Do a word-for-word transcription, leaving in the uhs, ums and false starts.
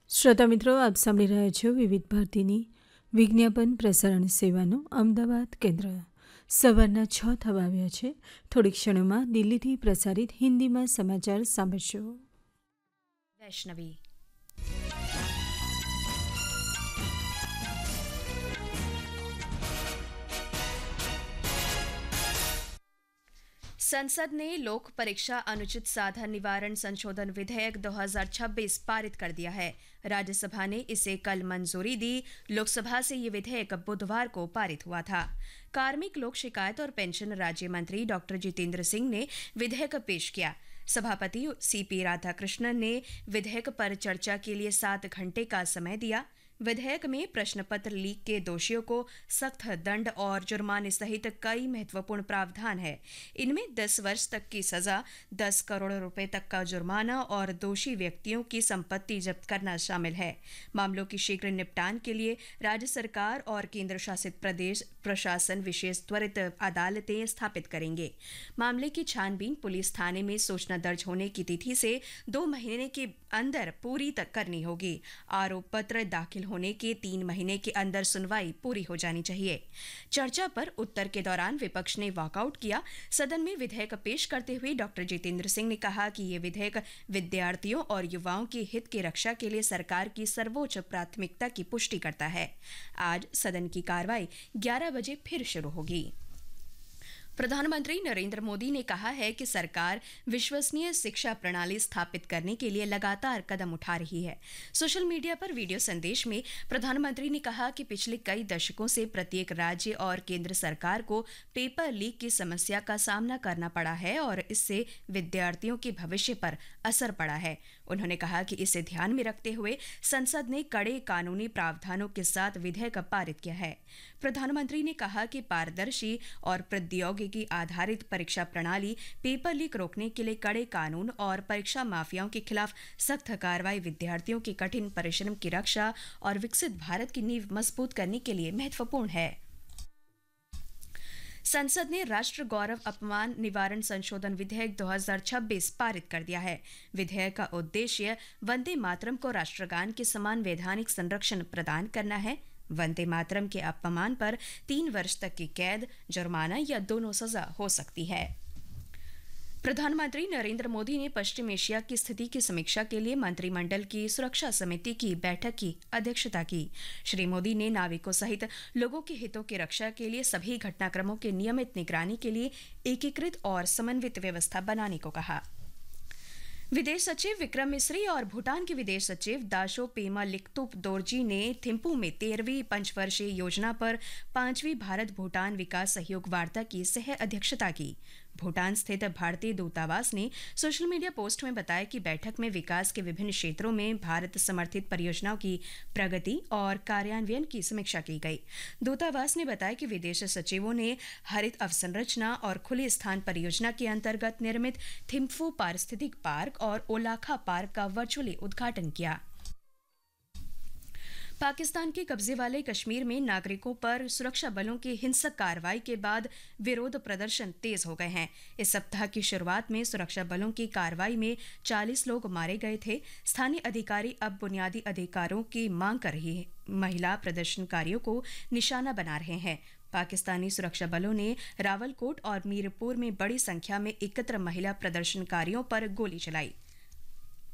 શ્રોતા મિત્રો, આપ સાંભળી રહ્યા છો વિવિધ ભારતીની વિજ્ઞાપન પ્રસારણ સેવાનું અમદાવાદ કેન્દ્ર. સવારના છ થવા આવ્યા છે. થોડીક ક્ષણોમાં દિલ્હીથી પ્રસારિત હિન્દીમાં સમાચાર સાંભળશો. वैष्णवी संसद ने लोक परीक्षा अनुचित साधन निवारण संशोधन विधेयक दो हज़ार छब्बीस पारित कर दिया है. राज्यसभा ने इसे कल मंजूरी दी. लोकसभा से ये विधेयक बुधवार को पारित हुआ था. कार्मिक लोक शिकायत और पेंशन राज्य मंत्री डॉक्टर जितेंद्र सिंह ने विधेयक पेश किया. सभापति सीपी राधाकृष्णन ने विधेयक पर चर्चा के लिए सात घंटे का समय दिया. विधेयक में प्रश्न पत्र लीक के दोषियों को सख्त दंड और जुर्माने सहित कई महत्वपूर्ण प्रावधान है. इनमें दस वर्ष तक की सजा, दस करोड़ रुपए तक का जुर्माना और दोषी व्यक्तियों की संपत्ति जब्त करना शामिल है. मामलों की शीघ्र निपटान के लिए राज्य सरकार और केंद्र शासित प्रदेश प्रशासन विशेष त्वरित अदालतें स्थापित करेंगे. मामले की छानबीन पुलिस थाने में सूचना दर्ज होने की तिथि से दो महीने के अंदर पूरी तक करनी होगी. आरोप पत्र दाखिल होने के तीन महीने के अंदर सुनवाई पूरी हो जानी चाहिए. चर्चा पर उत्तर के दौरान विपक्ष ने वॉकआउट किया. सदन में विधेयक पेश करते हुए डॉक्टर जितेंद्र सिंह ने कहा कि ये विधेयक विद्यार्थियों और युवाओं के हित की रक्षा के लिए सरकार की सर्वोच्च प्राथमिकता की पुष्टि करता है. आज सदन की कार्रवाई ग्यारह बजे फिर शुरू होगी. प्रधानमंत्री नरेंद्र मोदी ने कहा है कि सरकार विश्वसनीय शिक्षा प्रणाली स्थापित करने के लिए लगातार कदम उठा रही है. सोशल मीडिया पर वीडियो संदेश में प्रधानमंत्री ने कहा कि पिछले कई दशकों से प्रत्येक राज्य और केंद्र सरकार को पेपर लीक की समस्या का सामना करना पड़ा है और इससे विद्यार्थियों के भविष्य पर असर पड़ा है. उन्होंने कहा कि इसे ध्यान में रखते हुए संसद ने कड़े कानूनी प्रावधानों के साथ विधेयक पारित किया है. प्रधानमंत्री ने कहा कि पारदर्शी और प्रौद्योगिकी आधारित परीक्षा प्रणाली, पेपर लीक रोकने के लिए कड़े कानून और परीक्षा माफियाओं के खिलाफ सख्त कार्रवाई विद्यार्थियों के कठिन परिश्रम की रक्षा और विकसित भारत की नींव मजबूत करने के लिए महत्वपूर्ण है. संसद ने राष्ट्र गौरव अपमान निवारण संशोधन विधेयक दो हज़ार छब्बीस पारित कर दिया है. विधेयक का उद्देश्य वंदे मातरम को राष्ट्रगान के समान वैधानिक संरक्षण प्रदान करना है. वंदे मातरम के अपमान पर तीन वर्ष तक की कैद, जुर्माना या दोनों सजा हो सकती है. प्रधानमंत्री नरेंद्र मोदी ने पश्चिम एशिया की स्थिति की समीक्षा के लिए मंत्रिमंडल की सुरक्षा समिति की बैठक की अध्यक्षता की. श्री मोदी ने नाविकों सहित लोगों के हितों की रक्षा के लिए सभी घटनाक्रमों के नियमित निगरानी के लिए एकीकृत और समन्वित व्यवस्था बनाने को कहा. विदेश सचिव विक्रम मिस्री और भूटान के विदेश सचिव दाशो पेमा लिकतुप दोरजी ने थिम्पू में तेरहवीं पंचवर्षीय योजना पर पांचवीं भारत भूटान विकास सहयोग वार्ता की सह अध्यक्षता की. भूटान स्थित भारतीय दूतावास ने सोशल मीडिया पोस्ट में बताया कि बैठक में विकास के विभिन्न क्षेत्रों में भारत समर्थित परियोजनाओं की प्रगति और कार्यान्वयन की समीक्षा की गई. दूतावास ने बताया कि विदेश सचिवों ने हरित अवसंरचना और खुले स्थान परियोजना के अंतर्गत निर्मित थिम्फू पारिस्थितिक पार्क और ओलाखा पार्क का वर्चुअली उद्घाटन किया. पाकिस्तान के कब्जे वाले कश्मीर में नागरिकों पर सुरक्षा बलों की हिंसक कार्रवाई के बाद विरोध प्रदर्शन तेज हो गए हैं. इस सप्ताह की शुरुआत में सुरक्षा बलों की कार्रवाई में चालीस लोग मारे गए थे. स्थानीय अधिकारी अब बुनियादी अधिकारों की मांग कर रही है. महिला प्रदर्शनकारियों को निशाना बना रहे हैं. पाकिस्तानी सुरक्षा बलों ने रावलकोट और मीरपुर में बड़ी संख्या में एकत्र महिला प्रदर्शनकारियों पर गोली चलाई.